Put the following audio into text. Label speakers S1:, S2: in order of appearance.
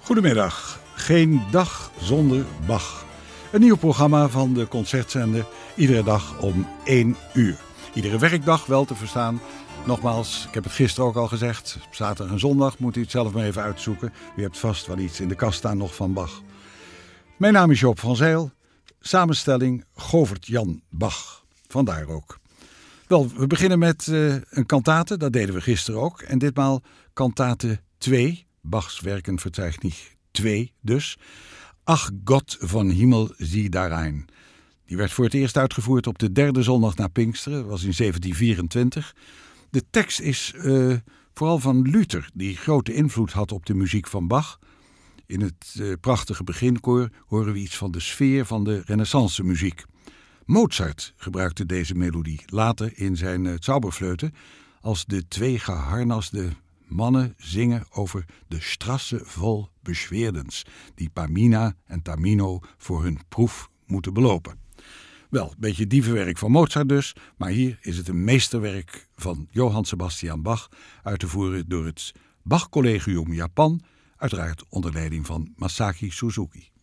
S1: Goedemiddag, geen dag zonder Bach. Een nieuw programma van de Concertzender, iedere dag om 1 uur. Iedere werkdag wel te verstaan. Nogmaals, ik heb het gisteren ook al gezegd, op zaterdag en zondag moet u het zelf maar even uitzoeken. U hebt vast wel iets in de kast staan nog van Bach. Mijn naam is Joop van Zijl, samenstelling Govert-Jan Bach. Vandaar ook. Wel, we beginnen met een kantate, dat deden we gisteren ook. En ditmaal kantate 2, Bachs Werkenverzeichnis 2 dus. Ach Gott von Himmel zie daarein. Die werd voor het eerst uitgevoerd op de derde zondag na Pinksteren, dat was in 1724. De tekst is vooral van Luther, die grote invloed had op de muziek van Bach. In het prachtige beginkoor horen we iets van de sfeer van de renaissance muziek. Mozart gebruikte deze melodie later in zijn Zauberflöte als de twee geharnaste mannen zingen over de Strasse vol Beschwerdens, die Pamina en Tamino voor hun proef moeten belopen. Wel, een beetje dievenwerk van Mozart dus, maar hier is het een meesterwerk van Johann Sebastian Bach, uit te voeren door het Bach Collegium Japan, uiteraard onder leiding van Masaaki Suzuki.